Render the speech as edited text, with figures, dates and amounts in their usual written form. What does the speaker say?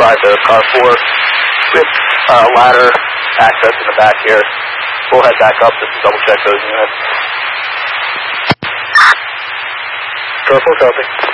5 to car 4. We have ladder access in the back here. We'll head back up just to double check those units. Car 4 copy.